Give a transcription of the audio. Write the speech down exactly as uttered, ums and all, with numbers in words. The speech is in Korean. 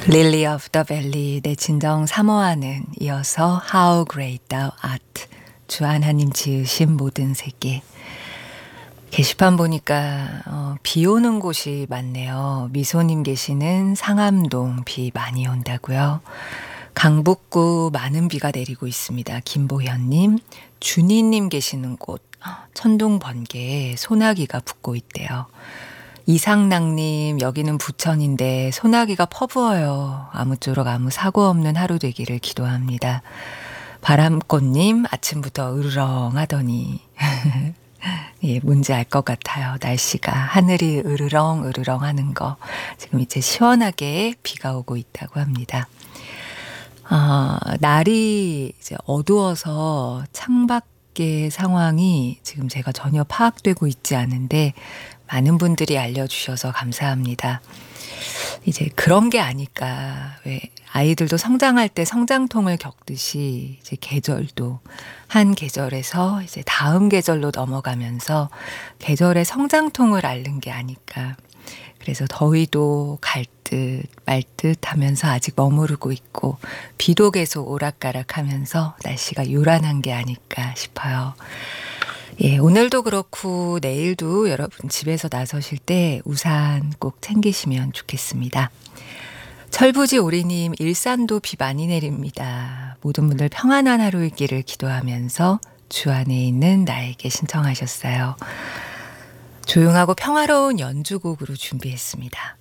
Lily of the Valley, 내 진정 사모하는, 이어서 How Great Thou Art, 주 하나님 지으신 모든 세계. 게시판 보니까 어, 비 오는 곳이 많네요. 미소님 계시는 상암동 비 많이 온다고요. 강북구 많은 비가 내리고 있습니다. 김보현님, 준희님 계시는 곳 천둥 번개에 소나기가 붙고 있대요. 이상락님, 여기는 부천인데 소나기가 퍼부어요. 아무쪼록 아무 사고 없는 하루 되기를 기도합니다. 바람꽃님, 아침부터 으르렁하더니 예, 뭔지 알 것 같아요. 날씨가 하늘이 으르렁 으르렁 하는 거. 지금 이제 시원하게 비가 오고 있다고 합니다. 어, 날이 이제 어두워서 창밖의 상황이 지금 제가 전혀 파악되고 있지 않은데 많은 분들이 알려주셔서 감사합니다. 이제 그런 게 아닐까. 왜 아이들도 성장할 때 성장통을 겪듯이 이제 계절도 한 계절에서 이제 다음 계절로 넘어가면서 계절의 성장통을 앓는 게 아닐까. 그래서 더위도 갈 듯 말 듯 하면서 아직 머무르고 있고 비도 계속 오락가락 하면서 날씨가 요란한 게 아닐까 싶어요. 예, 오늘도 그렇고 내일도 여러분 집에서 나서실 때 우산 꼭 챙기시면 좋겠습니다. 철부지 오리님, 일산도 비 많이 내립니다. 모든 분들 평안한 하루 있기를 기도하면서 주 안에 있는 나에게 신청하셨어요. 조용하고 평화로운 연주곡으로 준비했습니다.